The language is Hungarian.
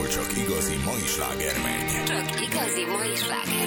ahol csak igazi mai sláger megy. Csak igazi mai sláger.